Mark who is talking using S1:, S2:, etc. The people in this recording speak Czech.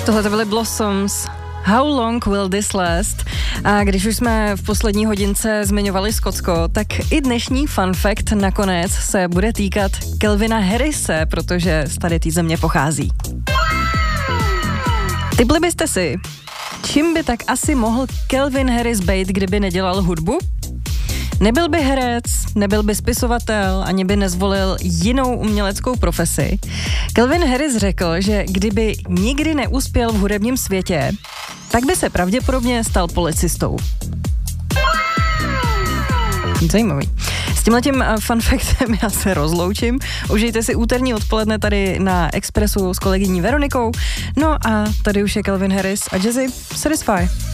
S1: Tohle to byly Blossoms. How long will this last? A když už jsme v poslední hodince zmiňovali Skotsko, tak i dnešní fun fact nakonec se bude týkat Calvina Harrise, protože z tady té země pochází. Tipli byste si, čím by tak asi mohl Calvin Harris být, kdyby nedělal hudbu? Nebyl by herec, nebyl by spisovatel, ani by nezvolil jinou uměleckou profesi. Calvin Harris řekl, že kdyby nikdy neuspěl v hudebním světě, tak by se pravděpodobně stal policistou. Zajímavý. S tímhletím fun factem já se rozloučím. Užijte si úterní odpoledne tady na Expressu s kolegyní Veronikou. No a tady už je Calvin Harris a Jazzy Satisfy.